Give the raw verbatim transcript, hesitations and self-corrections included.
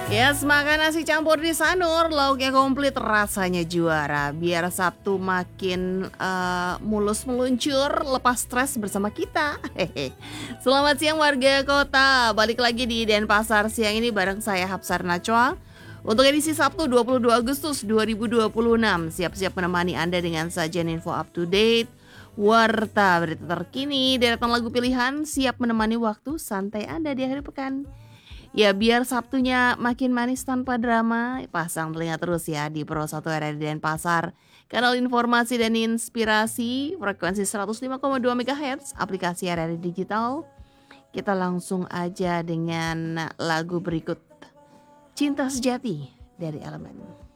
Yes, makan nasi campur di Sanur, lauknya komplit, rasanya juara. Biar Sabtu makin eh, mulus meluncur, lepas stres bersama kita. Hehe. Selamat siang warga kota, balik lagi di Denpasar siang ini bareng saya Hapsar Nachwa. Untuk edisi Sabtu dua puluh dua Agustus dua ribu dua puluh enam, siap-siap menemani Anda dengan sajian info up to date, warta berita terkini, deretan lagu pilihan, siap menemani waktu santai Anda di akhir pekan. Ya biar Sabtunya makin manis tanpa drama, pasang telinga terus ya di Pro satu R R I Denpasar. Kanal informasi dan inspirasi, frekuensi seratus lima koma dua megahertz, aplikasi R R I Digital. Kita langsung aja dengan lagu berikut, Cinta Sejati dari Elemen.